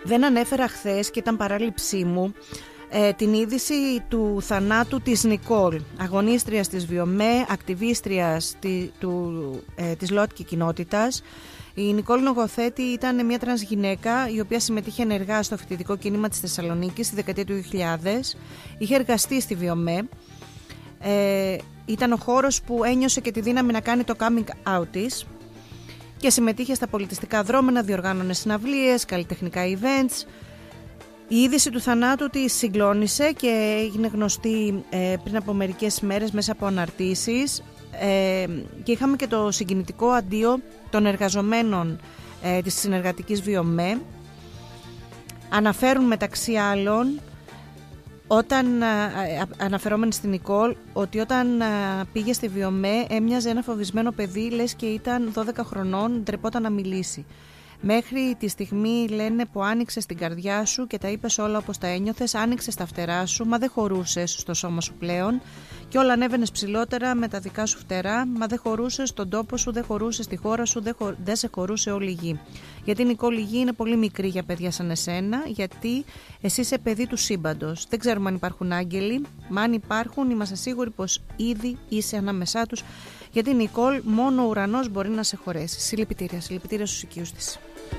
Δεν ανέφερα χθες και ήταν παράληψή μου την είδηση του θανάτου της Νικόλ, αγωνίστριας της Βιομέ, ακτιβίστριας της ΛΟΑΤΚΙ κοινότητας. Η Νικόλ Νογοθέτη ήταν μια τρανς γυναίκα η οποία συμμετείχε ενεργά στο φοιτητικό κίνημα της Θεσσαλονίκης στη δεκαετία του 2000. Είχε εργαστεί στη Βιομέ. Ήταν ο χώρος που ένιωσε και τη δύναμη να κάνει το coming out της και συμμετείχε στα πολιτιστικά δρόμενα, διοργάνωνε συναυλίες, καλλιτεχνικά events. Η είδηση του θανάτου της συγκλώνησε και έγινε γνωστή πριν από μερικές μέρες μέσα από αναρτήσεις, και είχαμε και το συγκινητικό αντίο των εργαζομένων της συνεργατικής Βιομέ. Αναφέρουν μεταξύ άλλων, αναφερόμενοι στην Νικόλ, ότι όταν πήγε στη Βιομέ έμοιαζε ένα φοβισμένο παιδί, λες και ήταν 12 χρονών, ντρεπόταν να μιλήσει. Μέχρι τη στιγμή, λένε, που άνοιξες την καρδιά σου και τα είπες όλα όπως τα ένιωθες, άνοιξες τα φτερά σου, μα δεν χωρούσες στο σώμα σου πλέον και όλα ανέβαινες ψηλότερα με τα δικά σου φτερά, μα δεν χωρούσες στον τόπο σου, δεν χωρούσες στη χώρα σου, δεν σε χωρούσε όλη η γη. Γιατί η Νικόλ, η γη είναι πολύ μικρή για παιδιά σαν εσένα, γιατί εσύ είσαι παιδί του σύμπαντος. Δεν ξέρουμε αν υπάρχουν άγγελοι, μα αν υπάρχουν είμαστε σίγουροι πως ήδη είσαι ανάμεσά τους, γιατί η Νικόλ μόνο ο ουρανός μπορεί να σε χωρέσει. Συλληπιτήρια στους οικείους της.